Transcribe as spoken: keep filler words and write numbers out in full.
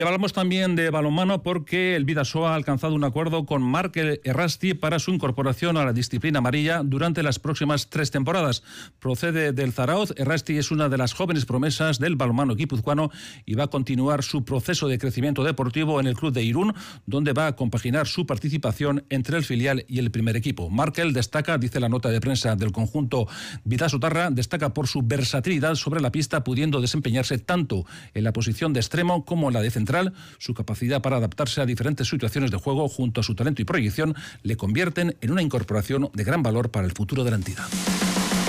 Hablamos también de balonmano porque el Bidasoa ha alcanzado un acuerdo con Markel Errasti para su incorporación a la disciplina amarilla durante las próximas tres temporadas. Procede del Zarauz. Errasti es una de las jóvenes promesas del balonmano guipuzcoano y va a continuar su proceso de crecimiento deportivo en el club de Irún, donde va a compaginar su participación entre el filial y el primer equipo. Markel destaca, dice la nota de prensa del conjunto bidasotarra, destaca por su versatilidad sobre la pista, pudiendo desempeñarse tanto en la posición de extremo como en la de central. Su capacidad para adaptarse a diferentes situaciones de juego, junto a su talento y proyección, le convierten en una incorporación de gran valor para el futuro de la entidad.